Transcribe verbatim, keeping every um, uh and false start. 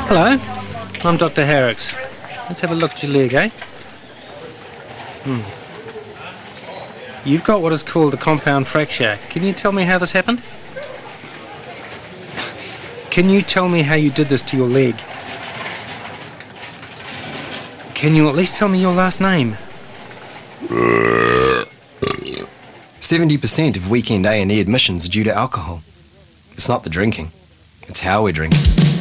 Hello, I'm Doctor Herricks. Let's have a look at your leg, eh? Hmm. You've got what is called a compound fracture. Can you tell me how this happened? Can you tell me how you did this to your leg? Can you at least tell me your last name? seventy percent of weekend A and E admissions are due to alcohol. It's not the drinking, it's how we're drinking.